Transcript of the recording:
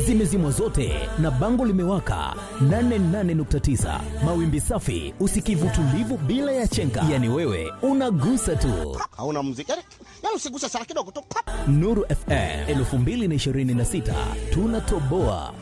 zimezimwa zote na bango limewaka 88.9. Mawimbi safi, usikivu tulivu bila ya chenga. Yani wewe unagusa tu. Hauna muziki. Yaani usiguse sana kidogo tu. Nuru FM 2026 tunatoboa.